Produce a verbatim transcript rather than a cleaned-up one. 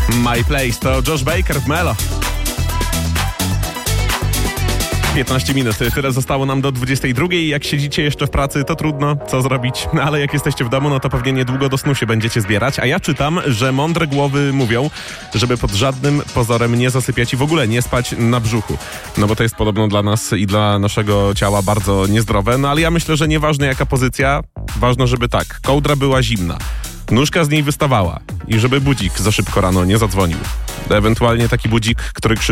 My Place to Josh Baker w Melo. piętnaście minut, tyle zostało nam do dwudziestej drugiej. Jak siedzicie jeszcze w pracy, to trudno, co zrobić. No, ale jak jesteście w domu, no to pewnie niedługo do snu się będziecie zbierać. A ja czytam, że mądre głowy mówią, żeby pod żadnym pozorem nie zasypiać i w ogóle nie spać na brzuchu. No bo to jest podobno dla nas i dla naszego ciała bardzo niezdrowe. No ale ja myślę, że nieważne jaka pozycja, ważne, żeby tak, kołdra była zimna, nóżka z niej wystawała i żeby budzik za szybko rano nie zadzwonił. Ewentualnie taki budzik, który krzyczy